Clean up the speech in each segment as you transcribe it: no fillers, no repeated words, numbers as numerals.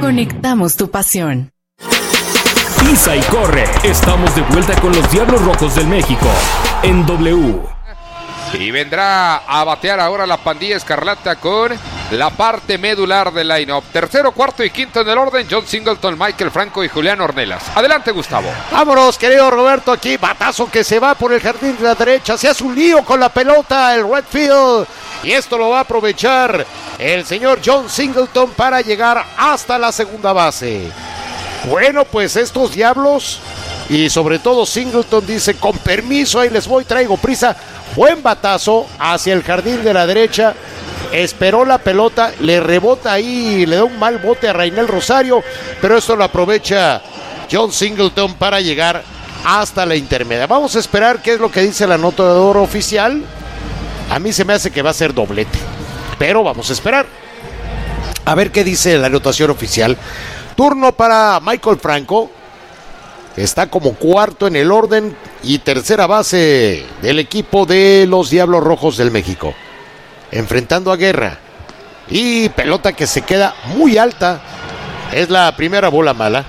Conectamos tu pasión. Pisa y corre. Estamos de vuelta con los Diablos Rojos del México en W. Y vendrá a batear ahora la pandilla escarlata con la parte medular del line-up. Tercero, cuarto y quinto en el orden: John Singleton, Michael Franco y Julián Ornelas. Adelante, Gustavo. Vámonos, querido Roberto, aquí batazo que se va por el jardín de la derecha. Se hace un lío con la pelota el Redfield. Y esto lo va a aprovechar el señor John Singleton para llegar hasta la segunda base. Bueno, pues estos Diablos y sobre todo Singleton dice: con permiso, ahí les voy, traigo prisa. Buen batazo hacia el jardín de la derecha. Esperó la pelota, le rebota ahí, le da un mal bote a Rainel Rosario, pero esto lo aprovecha John Singleton para llegar hasta la intermedia. Vamos a esperar qué es lo que dice el anotador oficial. A mí se me hace que va a ser doblete, pero vamos a esperar a ver qué dice la anotación oficial. Turno para Michael Franco. Está como cuarto en el orden y tercera base del equipo de los Diablos Rojos del México. Enfrentando a Guerra. Y pelota que se queda muy alta. Es la primera bola mala.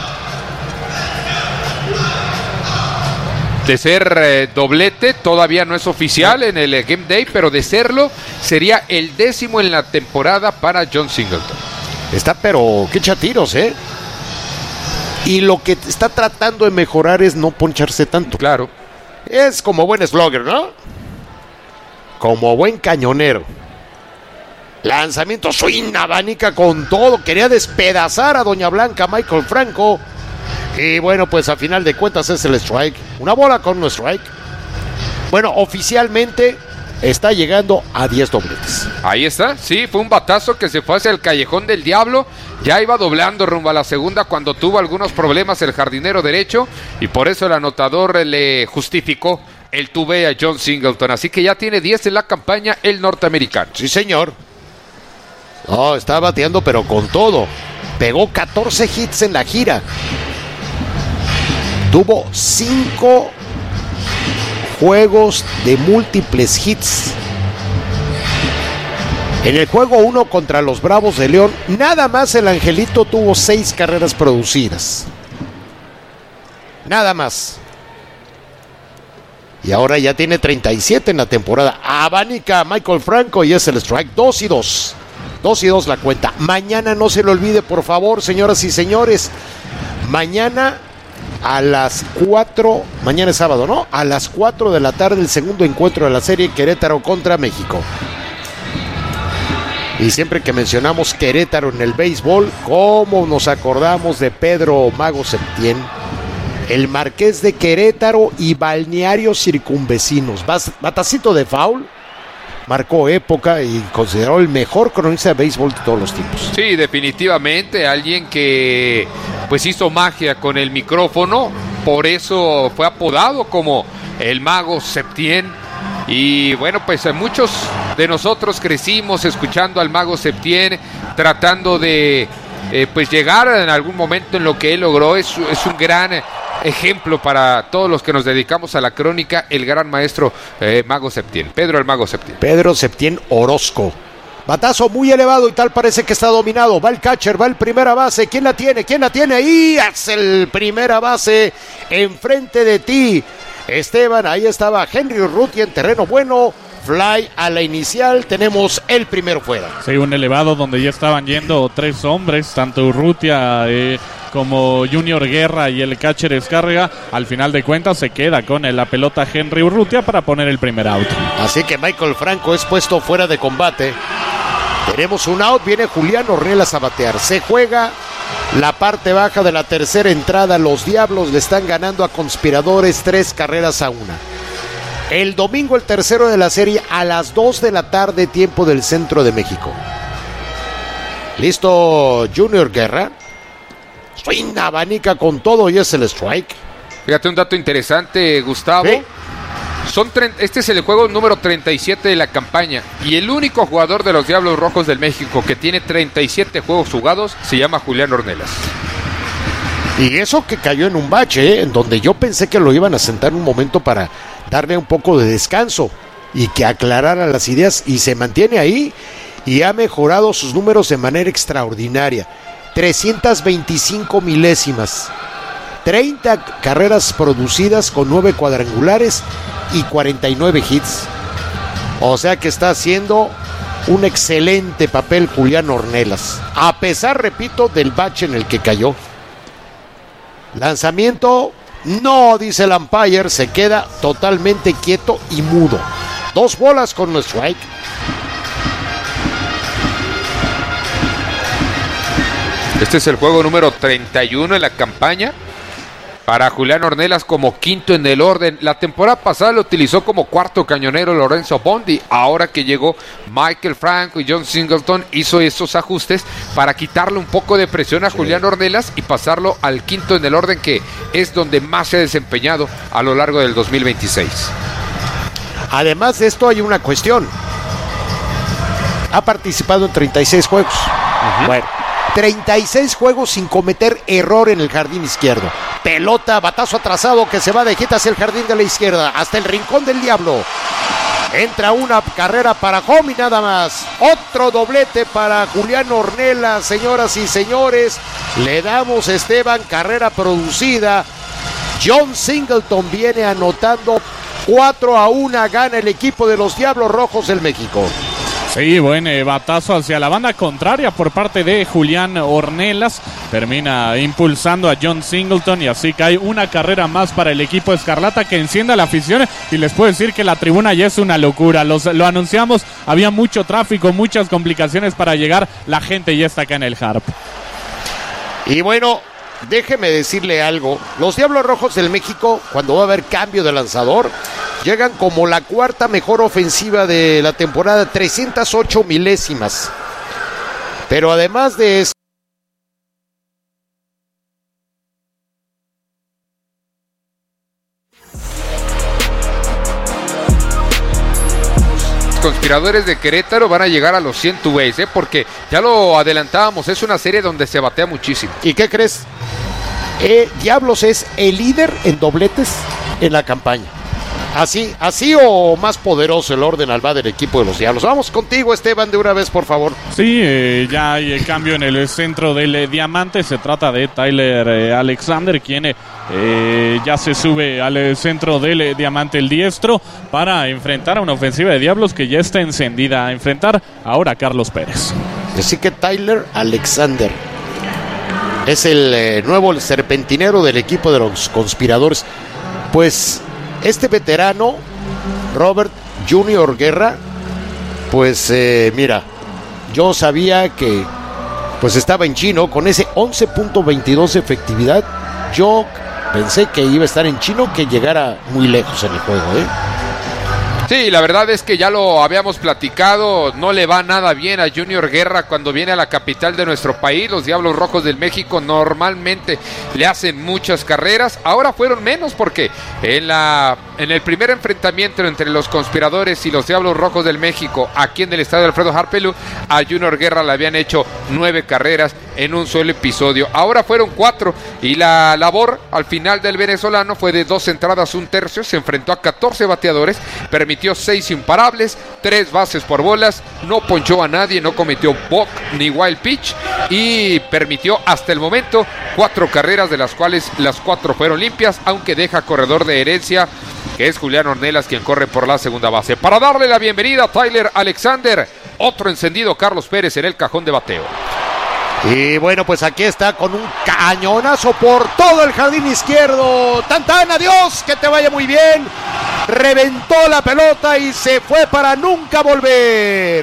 De ser doblete, todavía no es oficial en el Game Day, pero de serlo, sería el 10º en la temporada para John Singleton. Está pero que echa tiros, ¿eh? Y lo que está tratando de mejorar es no poncharse tanto. Claro. Es como buen slugger, ¿no? Como buen cañonero. Lanzamiento, swing, abanica con todo. Quería despedazar a Doña Blanca Michael Franco. Y bueno, pues a final de cuentas es el strike. Una bola con un strike. Bueno, oficialmente está llegando a 10 dobletes. Ahí está, sí, fue un batazo que se fue hacia el callejón del diablo. Ya iba doblando rumbo a la segunda cuando tuvo algunos problemas el jardinero derecho. Y por eso el anotador le justificó el tubé a John Singleton. Así que ya tiene 10 en la campaña el norteamericano. Sí, señor. No, está bateando pero con todo. Pegó 14 hits en la gira. Tuvo 5 juegos de múltiples hits. En el juego 1 contra los Bravos de León, nada más el Angelito tuvo 6 carreras producidas. Nada más. Y ahora ya tiene 37 en la temporada. Abanica Michael Franco y es el strike. 2-2. 2-2 la cuenta. Mañana no se le olvide, por favor, señoras y señores. Mañana a las 4, mañana es sábado, ¿no? A las 4 de la tarde el segundo encuentro de la serie Querétaro contra México. Y siempre que mencionamos Querétaro en el béisbol, ¿cómo nos acordamos de Pedro Mago Septién? El Marqués de Querétaro y balnearios circunvecinos. Batacito de foul. Marcó época y consideró el mejor cronista de béisbol de todos los tiempos. Sí, definitivamente, alguien que pues hizo magia con el micrófono, por eso fue apodado como el Mago Septién. Y bueno, pues muchos de nosotros crecimos escuchando al Mago Septién, tratando de pues llegar en algún momento en lo que él logró. Es un gran ejemplo para todos los que nos dedicamos a la crónica, el gran maestro Mago Septién, Pedro el Mago Septién. Pedro Septién Orozco. Batazo muy elevado y tal parece que está dominado. Va el catcher, va el primera base. ¿Quién la tiene? ¿Quién la tiene? Ahí es el primera base enfrente de ti. Esteban, ahí estaba Henry Urrutia en terreno bueno. Fly a la inicial, tenemos el primero fuera. Sí, un elevado donde ya estaban yendo 3 hombres, tanto Urrutia como Junior Guerra y el catcher Escárrega. Al final de cuentas se queda con la pelota Henry Urrutia para poner el primer out. Así que Michael Franco es puesto fuera de combate. Tenemos un out, viene Julián Ornelas a batear. Se juega la parte baja de la tercera entrada. Los Diablos le están ganando a Conspiradores 3-1. El domingo el tercero de la serie a las 2 de la tarde, tiempo del centro de México. Listo Junior Guerra. Swing, abanica con todo y es el strike. Fíjate un dato interesante, Gustavo. ¿Sí? Este es el juego número 37 de la campaña y el único jugador de los Diablos Rojos del México que tiene 37 juegos jugados se llama Julián Ornelas. Y eso que cayó en un bache, en donde yo pensé que lo iban a sentar un momento para darle un poco de descanso y que aclarara las ideas, y se mantiene ahí y ha mejorado sus números de manera extraordinaria. 325 milésimas. 30 carreras producidas con 9 cuadrangulares y 49 hits. O sea que está haciendo un excelente papel Julián Ornelas, a pesar, repito, del bache en el que cayó. Lanzamiento, no, dice el umpire, se queda totalmente quieto y mudo. 2 bolas con un strike. Este es el juego número 31 en la campaña para Julián Ornelas como quinto en el orden. La temporada pasada lo utilizó como cuarto cañonero Lorenzo Bondi. Ahora que llegó Michael Franco y John Singleton, hizo esos ajustes para quitarle un poco de presión a Julián Ornelas y pasarlo al quinto en el orden, que es donde más se ha desempeñado a lo largo del 2026. Además de esto hay una cuestión. Ha participado en 36 juegos. Bueno, 36 juegos sin cometer error en el jardín izquierdo. Pelota, batazo atrasado que se va de hit hacia el jardín de la izquierda, hasta el rincón del diablo. Entra una carrera para home y nada más. Otro doblete para Julián Ornelas, señoras y señores. Le damos, Esteban, carrera producida. John Singleton viene anotando. 4-1 gana el equipo de los Diablos Rojos del México. Sí, buen batazo hacia la banda contraria por parte de Julián Ornelas. Termina impulsando a John Singleton y así cae una carrera más para el equipo escarlata, que enciende a la afición. Y les puedo decir que la tribuna ya es una locura. Lo anunciamos, había mucho tráfico, muchas complicaciones para llegar. La gente ya está acá en el Harp. Y bueno, déjeme decirle algo. Los Diablos Rojos del México, cuando va a haber cambio de lanzador, llegan como la cuarta mejor ofensiva de la temporada, 308 milésimas. Pero además de eso, Conspiradores de Querétaro van a llegar a los 100 ways, porque ya lo adelantábamos, es una serie donde se batea muchísimo. ¿y qué crees? Diablos es el líder en dobletes en la campaña. Así o más poderoso el orden al va del equipo de los Diablos. Vamos contigo, Esteban, de una vez, por favor. Sí, ya hay cambio en el centro del diamante. Se trata de Tyler Alexander, quien ya se sube al centro del diamante el diestro para enfrentar a una ofensiva de Diablos que ya está encendida. A enfrentar ahora a Carlos Pérez. Así que Tyler Alexander es el nuevo serpentinero del equipo de los Conspiradores. Pues este veterano, Robert Junior Guerra, pues mira, yo sabía que pues estaba en chino con ese 11.22 de efectividad. Yo pensé que iba a estar en chino, que llegara muy lejos en el juego, Sí, la verdad es que ya lo habíamos platicado, no le va nada bien a Junior Guerra cuando viene a la capital de nuestro país. Los Diablos Rojos del México normalmente le hacen muchas carreras, ahora fueron menos porque en el primer enfrentamiento entre los Conspiradores y los Diablos Rojos del México, aquí en el estadio Alfredo Harpelú, a Junior Guerra le habían hecho 9 carreras en un solo episodio. Ahora fueron 4 y la labor al final del venezolano fue de 2 entradas, 1/3. Se enfrentó a 14 bateadores, permitió 6 imparables, 3 bases por bolas, no ponchó a nadie, no cometió walk ni wild pitch y permitió hasta el momento 4 carreras, de las cuales las 4 fueron limpias, aunque deja corredor de herencia, que es Julián Ornelas, quien corre por la segunda base. Para darle la bienvenida a Tyler Alexander, otro encendido Carlos Pérez en el cajón de bateo. Y bueno, pues aquí está con un cañonazo por todo el jardín izquierdo. ¡Tan, adiós! ¡Que te vaya muy bien! Reventó la pelota y se fue para nunca volver.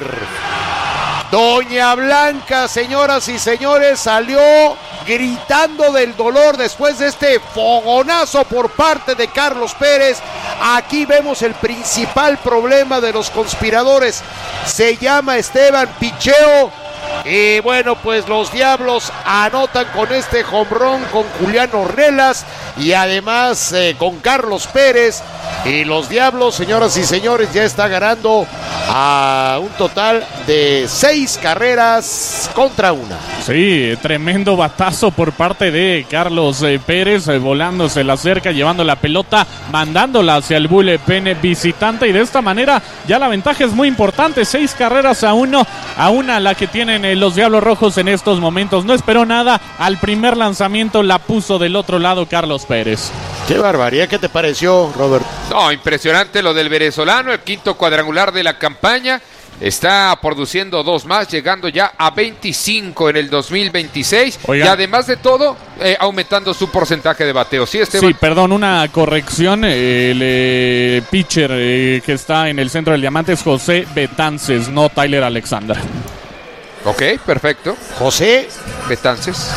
Doña Blanca, señoras y señores, salió gritando del dolor después de este fogonazo por parte de Carlos Pérez. Aquí vemos el principal problema de los Conspiradores. Se llama Esteban picheo. Y bueno, pues los Diablos anotan con este jonrón con Julián Ornelas y además con Carlos Pérez. Y los Diablos, señoras y señores, ya está ganando a un total de 6 carreras contra 1. Sí, tremendo batazo por parte de Carlos Pérez, volándose la cerca, llevando la pelota, mandándola hacia el bullpen visitante, y de esta manera ya la ventaja es muy importante, 6 carreras a 1, a una la que tienen los Diablos Rojos en estos momentos. No esperó nada, al primer lanzamiento la puso del otro lado Carlos Pérez. Qué barbaridad, ¿qué te pareció, Robert? No, impresionante lo del venezolano, el quinto cuadrangular de la campaña. Está produciendo 2 más, llegando ya a 25 en el 2026. Oigan. Y además de todo, aumentando su porcentaje de bateo. Sí, Esteban. Sí, perdón, una corrección. El pitcher que está en el centro del diamante es José Betances, no Tyler Alexander. Ok, perfecto. José Betances.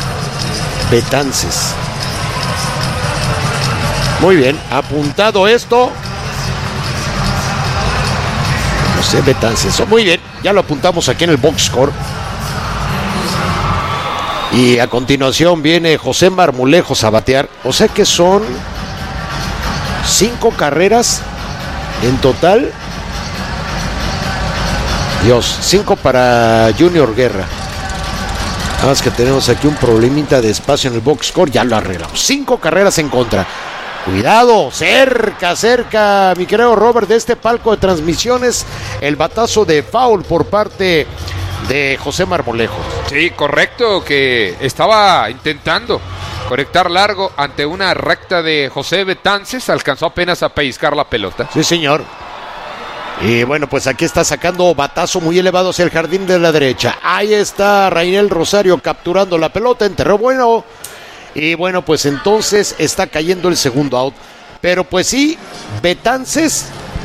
Muy bien, apuntado esto. José Betances. Muy bien, ya lo apuntamos aquí en el box score. Y a continuación viene José Marmolejos a batear. O sea que son 5 carreras en total. Dios, 5 para Junior Guerra. Nada más que tenemos aquí un problemita de espacio en el box score. Ya lo arreglamos. 5 carreras en contra. Cuidado, cerca, mi querido Robert, de este palco de transmisiones, el batazo de foul por parte de José Marmolejos. Sí, correcto, que estaba intentando conectar largo ante una recta de José Betances, alcanzó apenas a pellizcar la pelota. Sí, señor. Y bueno, pues aquí está sacando batazo muy elevado hacia el jardín de la derecha. Ahí está Rainel Rosario capturando la pelota, enterró bueno. Y bueno, pues entonces está cayendo el segundo out. Pero pues sí, Betances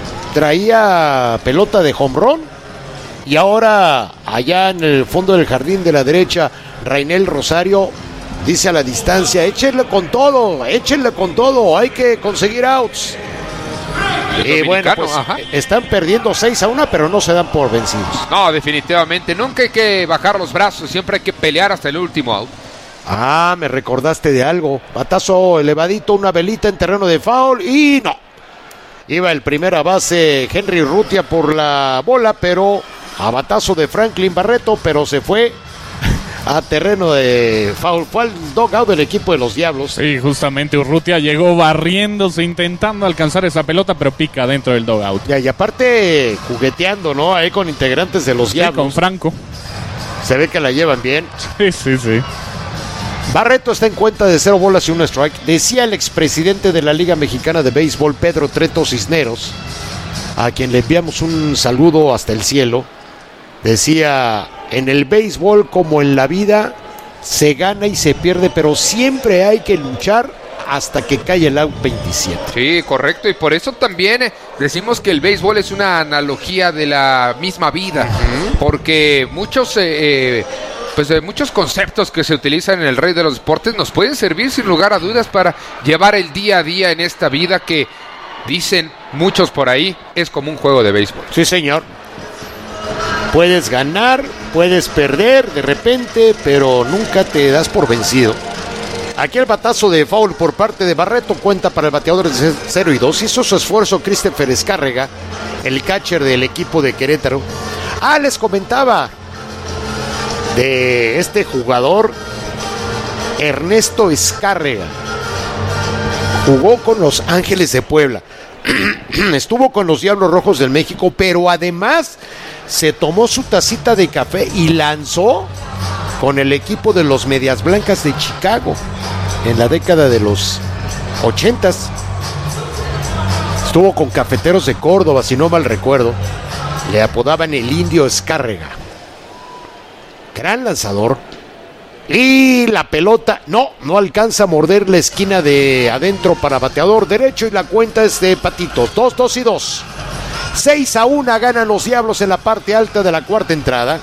traía pelota de home run. Y ahora allá en el fondo del jardín de la derecha, Rainel Rosario dice a la distancia, échenle con todo, hay que conseguir outs. Y bueno, pues están perdiendo 6-1, pero no se dan por vencidos. No, definitivamente, nunca hay que bajar los brazos, siempre hay que pelear hasta el último out. Ah, me recordaste de algo. Batazo elevadito, una velita en terreno de foul y no. Iba el primera base Henry Urrutia por la bola, pero a batazo de Franklin Barreto, pero se fue a terreno de foul. Fue al dugout del equipo de los Diablos. Sí, justamente Urrutia llegó barriéndose, intentando alcanzar esa pelota, pero pica dentro del dugout. Y aparte jugueteando, ¿no? Ahí con integrantes de los Diablos. Con Franco. Se ve que la llevan bien. Sí. Barreto está en cuenta de 0 bolas y 1 strike. Decía el expresidente de la Liga Mexicana de Béisbol, Pedro Treto Cisneros, a quien le enviamos un saludo hasta el cielo. Decía, en el béisbol como en la vida, se gana y se pierde, pero siempre hay que luchar hasta que cae el out 27. Sí, correcto, y por eso también decimos que el béisbol es una analogía de la misma vida, porque muchos conceptos que se utilizan en el rey de los deportes nos pueden servir sin lugar a dudas para llevar el día a día en esta vida que dicen muchos por ahí es como un juego de béisbol. Sí, señor. Puedes ganar, puedes perder de repente, pero nunca te das por vencido. Aquí el batazo de foul por parte de Barreto cuenta para el bateador de 0-2. Hizo su esfuerzo Christopher Escárrega, el catcher del equipo de Querétaro. Les comentaba de este jugador, Ernesto Escárrega. Jugó con los Ángeles de Puebla. Estuvo con los Diablos Rojos del México, pero además se tomó su tacita de café y lanzó con el equipo de los Medias Blancas de Chicago en la década de los 80s. Estuvo con Cafeteros de Córdoba, si no mal recuerdo. Le apodaban el Indio Escárrega. Gran lanzador. Y la pelota no alcanza a morder la esquina de adentro para bateador derecho y la cuenta es de Patito. 2-2. 6-1 ganan los Diablos en la parte alta de la cuarta entrada.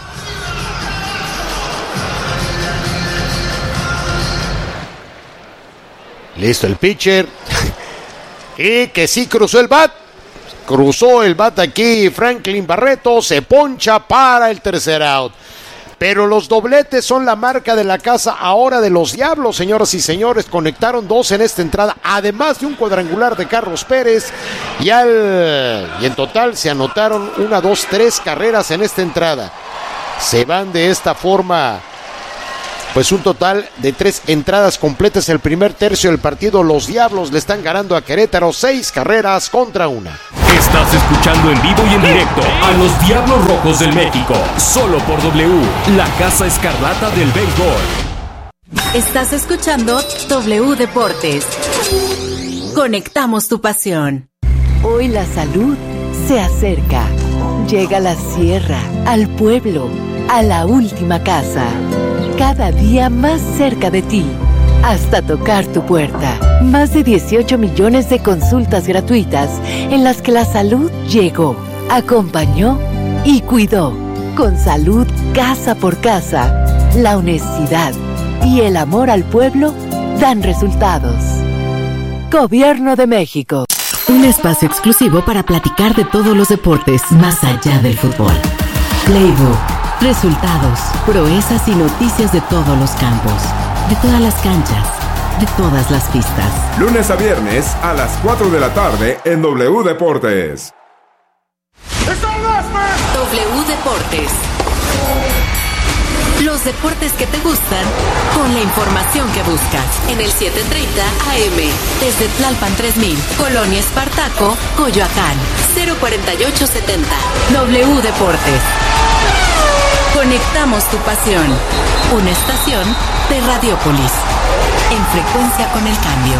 Listo el pitcher. Y que sí cruzó el bat. Cruzó el bat aquí Franklin Barreto. Se poncha para el tercer out. Pero los dobletes son la marca de la casa ahora de los Diablos, señoras y señores. Conectaron 2 en esta entrada, además de un cuadrangular de Carlos Pérez. Y en total se anotaron 1, 2, 3 carreras en esta entrada. Se van de esta forma pues un total de 3 entradas completas el primer tercio del partido. Los Diablos le están ganando a Querétaro 6 carreras contra 1. Estás escuchando en vivo y en directo a los Diablos Rojos del México, solo por W, la Casa Escarlata del béisbol. Estás escuchando W Deportes. Conectamos tu pasión. Hoy la salud se acerca. Llega a la sierra, al pueblo, a la última casa. Cada día más cerca de ti, hasta tocar tu puerta. Más de 18 millones de consultas gratuitas en las que la salud llegó, acompañó y cuidó. Con salud casa por casa, la honestidad y el amor al pueblo dan resultados. Gobierno de México. Un espacio exclusivo para platicar de todos los deportes más allá del fútbol. Playbook, resultados, proezas y noticias de todos los campos, de todas las canchas, de todas las pistas. Lunes a viernes a las 4 de la tarde en W Deportes. W Deportes. Los deportes que te gustan con la información que buscas en el 7:30 AM desde Tlalpan 3000, Colonia Espartaco, Coyoacán, 04870. W Deportes. Conectamos tu pasión. Una estación de Radiópolis. En frecuencia con el cambio.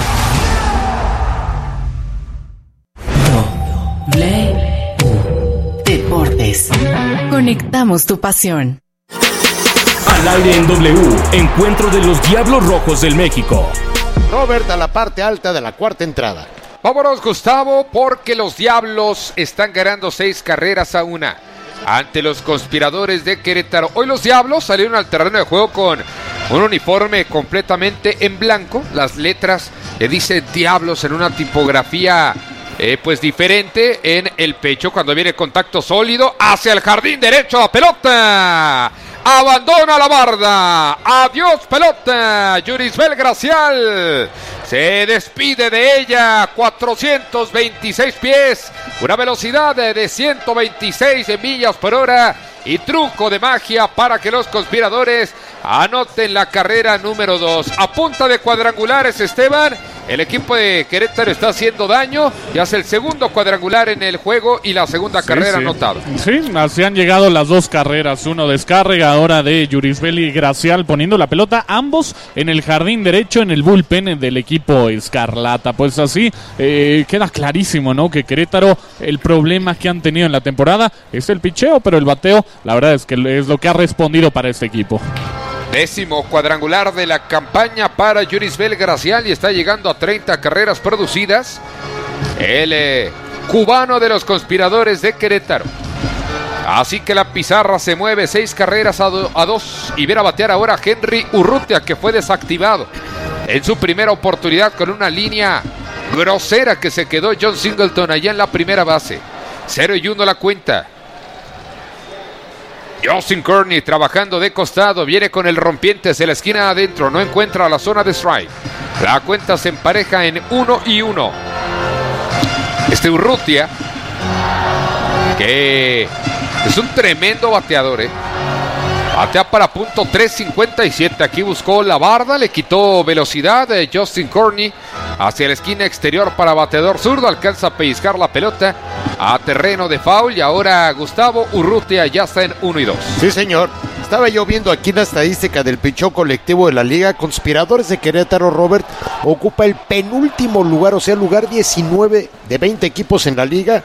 W Deportes. Conectamos tu pasión. Al aire en W, encuentro de los Diablos Rojos del México. Robert a la parte alta de la cuarta entrada. Vámonos, Gustavo, porque los Diablos están ganando 6 carreras a 1 ante los Conspiradores de Querétaro. Hoy los Diablos salieron al terreno de juego con un uniforme completamente en blanco. Las letras que dice Diablos en una tipografía pues diferente en el pecho. Cuando viene contacto sólido hacia el jardín derecho, la pelota abandona la barda. Adiós pelota. Yurisbel Gracial se despide de ella. 426 pies, una velocidad de 126 millas por hora y truco de magia para que los Conspiradores anoten la carrera número 2. A punta de cuadrangulares, Esteban, el equipo de Querétaro está haciendo daño. Ya es el segundo cuadrangular en el juego y la segunda carrera anotada. Sí, así han llegado las 2 carreras. Uno descarga ahora de Yurisbel y Gracial poniendo la pelota, ambos en el jardín derecho, en el bullpen del equipo Escarlata. Pues así queda clarísimo, ¿no? Que Querétaro, el problema que han tenido en la temporada es el picheo, pero el bateo, la verdad es que es lo que ha respondido para este equipo. 10º cuadrangular de la campaña para Yurisbel Gracial y está llegando a 30 carreras producidas. El cubano de los Conspiradores de Querétaro. Así que la pizarra se mueve, 6 carreras a 2 y viene a batear ahora Henry Urrutia, que fue desactivado en su primera oportunidad con una línea grosera que se quedó John Singleton allá en la primera base. 0-1 la cuenta. Justin Kearney trabajando de costado, viene con el rompiente de la esquina adentro, no encuentra la zona de strike. La cuenta se empareja en 1-1. Urrutia, que es un tremendo bateador, batea para punto .357. Aquí buscó la barda, le quitó velocidad. Justin Kearney hacia la esquina exterior para bateador zurdo, alcanza a pellizcar la pelota a terreno de foul y ahora Gustavo Urrutia ya está en 1-2. Sí, señor. Estaba yo viendo aquí la estadística del picheo colectivo de la liga. Conspiradores de Querétaro, Robert, ocupa el penúltimo lugar, o sea, lugar 19 de 20 equipos en la liga.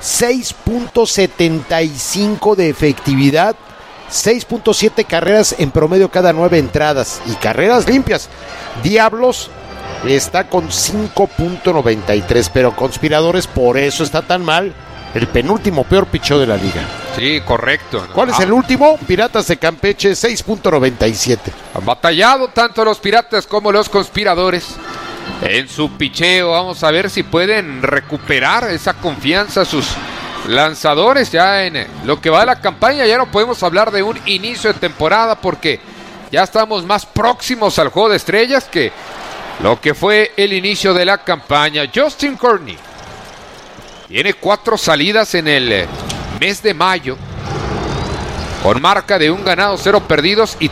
6.75 de efectividad, 6.7 carreras en promedio cada 9 entradas y carreras limpias. Diablos está con 5.93, pero Conspiradores, por eso está tan mal, el penúltimo peor picheo de la liga. Sí, correcto. ¿Cuál es el último? Piratas de Campeche, 6.97. Han batallado tanto los Piratas como los Conspiradores en su picheo. Vamos a ver si pueden recuperar esa confianza sus lanzadores ya en lo que va de la campaña. Ya no podemos hablar de un inicio de temporada porque ya estamos más próximos al Juego de Estrellas que lo que fue el inicio de la campaña. Justin Kearney tiene 4 salidas en el mes de mayo. con marca de 1 ganado, 0 perdidos y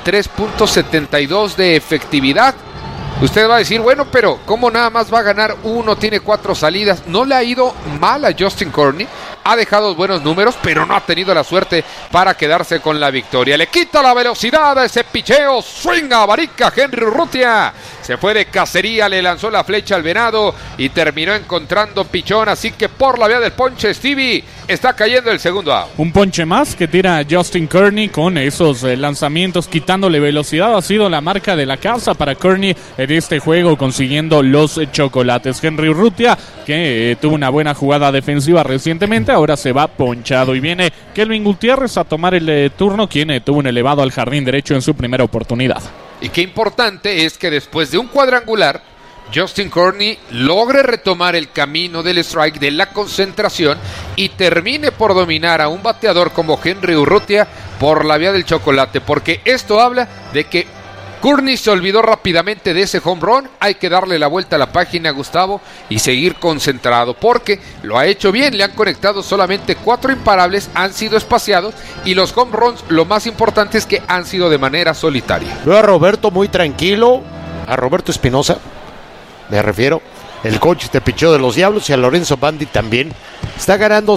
3.72 de efectividad. Usted va a decir, bueno, pero ¿cómo nada más va a ganar uno? Tiene 4 salidas. No le ha ido mal a Justin Courtney. Ha dejado buenos números, pero no ha tenido la suerte para quedarse con la victoria. Le quita la velocidad a ese picheo. Swinga, abarica Henry Urrutia. Se fue de cacería, le lanzó la flecha al venado y terminó encontrando pichón. Así que por la vía del ponche, Stevie, está cayendo el segundo out. Un ponche más que tira Justin Courtney con esos lanzamientos, quitándole velocidad. Ha sido la marca de la casa para Courtney en este juego, consiguiendo los chocolates. Henry Urrutia, que tuvo una buena jugada defensiva recientemente, ahora se va ponchado. Y viene Kelvin Gutiérrez a tomar el turno, quien tuvo un elevado al jardín derecho en su primera oportunidad. Y qué importante es que después de un cuadrangular, Justin Courtney logre retomar el camino del strike, de la concentración, y termine por dominar a un bateador como Henry Urrutia por la vía del chocolate, porque esto habla de que Courtney se olvidó rápidamente de ese home run. Hay que darle la vuelta a la página, Gustavo, y seguir concentrado, porque lo ha hecho bien. Le han conectado solamente 4 imparables, han sido espaciados, y los home runs, lo más importante es que han sido de manera solitaria. Veo a Roberto muy tranquilo, a Roberto Espinosa, me refiero, el coach de picheo de los Diablos, y a Lorenzo Bandi también. Está ganando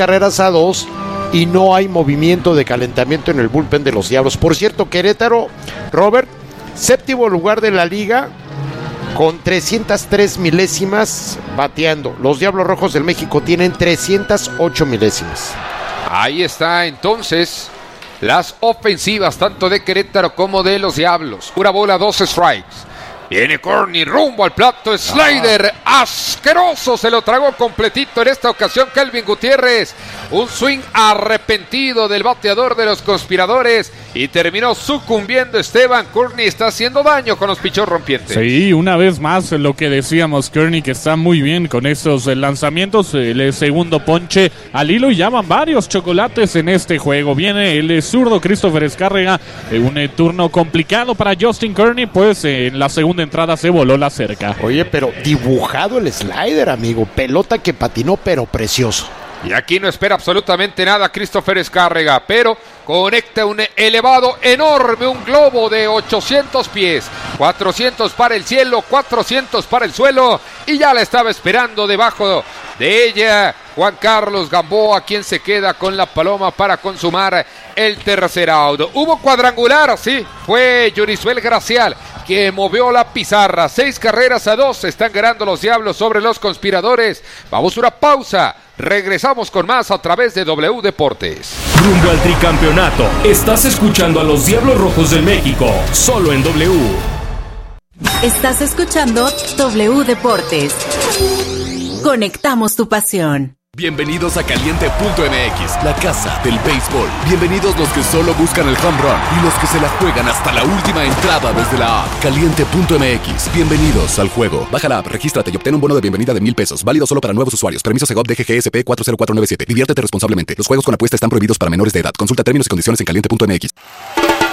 6-2 y no hay movimiento de calentamiento en el bullpen de los Diablos. Por cierto, Querétaro, Robert, 7º lugar de la liga con 303 milésimas bateando. Los Diablos Rojos del México tienen 308 milésimas. Ahí está entonces las ofensivas tanto de Querétaro como de los Diablos. 1 bola, 2 strikes. Viene Courtney rumbo al plato, slider asqueroso, se lo tragó completito en esta ocasión Kelvin Gutiérrez. Un swing arrepentido del bateador de los conspiradores y terminó sucumbiendo Esteban. Courtney está haciendo daño con los pichos rompientes. Sí, una vez más lo que decíamos, Courtney, que está muy bien con esos lanzamientos. El segundo ponche al hilo y ya van varios chocolates en este juego. Viene el zurdo Christopher Escárrega, un turno complicado para Justin Courtney, pues en la segunda entrada se voló la cerca. Oye, pero dibujado el slider, amigo. Pelota que patinó, pero precioso. Y aquí no espera absolutamente nada Christopher Escárrega, pero conecta un elevado enorme, un globo de 800 pies, 400 para el cielo, 400 para el suelo, y ya la estaba esperando debajo de ella Juan Carlos Gamboa, quien se queda con la paloma para consumar el tercer out. Hubo cuadrangular, sí, fue Yurisuel Gracial que movió la pizarra. 6-2 están ganando los Diablos sobre los conspiradores. Vamos a una pausa. Regresamos con más a través de W Deportes. Rumbo al tricampeonato. Estás escuchando a los Diablos Rojos del México, solo en W. Estás escuchando W Deportes. Conectamos tu pasión. Bienvenidos a Caliente.mx, la casa del béisbol. Bienvenidos los que solo buscan el home run y los que se la juegan hasta la última entrada desde la app. Caliente.mx, bienvenidos al juego. Baja la app, regístrate y obtén un bono de bienvenida de $1,000. Válido solo para nuevos usuarios. Permiso Segov DGGSP 40497. Diviértete responsablemente. Los juegos con apuesta están prohibidos para menores de edad. Consulta términos y condiciones en Caliente.mx.